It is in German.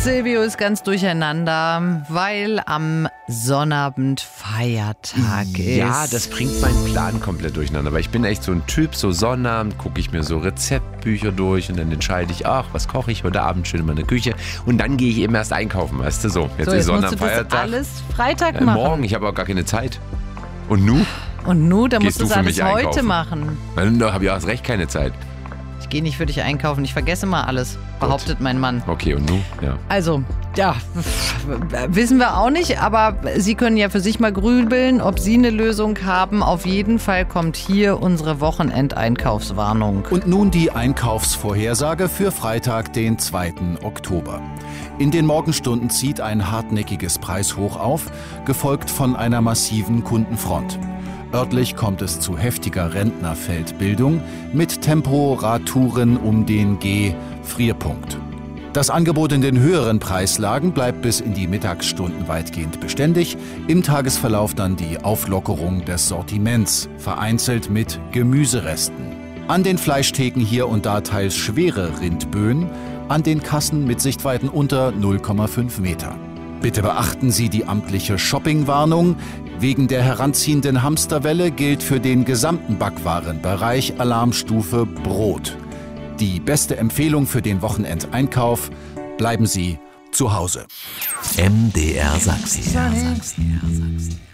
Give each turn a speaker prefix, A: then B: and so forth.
A: Silvio ist ganz durcheinander, weil am Sonnabend Feiertag ist.
B: Ja, das bringt meinen Plan komplett durcheinander, weil ich bin echt so ein Typ, so Sonnabend gucke ich mir so Rezeptbücher durch und dann entscheide ich, ach, was koche ich heute Abend schön in meiner Küche und dann gehe ich eben erst einkaufen, weißt du, so. Jetzt ist
A: Sonnabend,
B: Feiertag.
A: Das alles Freitag machen.
B: Morgen, ich habe auch gar keine Zeit. Und nu?
A: Und nu, da musst
B: Gehst
A: du
B: du
A: das
B: für
A: alles
B: mich
A: heute
B: einkaufen?
A: machen.
B: Da habe ich auch erst recht keine Zeit.
A: Ich gehe nicht für dich einkaufen, ich vergesse mal alles, behauptet mein Mann.
B: Okay, und nu? Ja.
A: Also, ja, wissen wir auch nicht, aber Sie können ja für sich mal grübeln, ob Sie eine Lösung haben. Auf jeden Fall kommt hier unsere Wochenendeinkaufswarnung.
C: Und nun die Einkaufsvorhersage für Freitag, den 2. Oktober. In den Morgenstunden zieht ein hartnäckiges Preishoch auf, gefolgt von einer massiven Kundenfront. Örtlich kommt es zu heftiger Rentnerfeldbildung mit Temperaturen um den G-Frierpunkt. Das Angebot in den höheren Preislagen bleibt bis in die Mittagsstunden weitgehend beständig. Im Tagesverlauf dann die Auflockerung des Sortiments, vereinzelt mit Gemüseresten. An den Fleischtheken hier und da teils schwere Rindböen, an den Kassen mit Sichtweiten unter 0,5 Meter. Bitte beachten Sie die amtliche Shoppingwarnung. Wegen der heranziehenden Hamsterwelle gilt für den gesamten Backwarenbereich Alarmstufe Brot. Die beste Empfehlung für
D: den Einkauf: bleiben Sie zu Hause.
C: MDR Sachsen.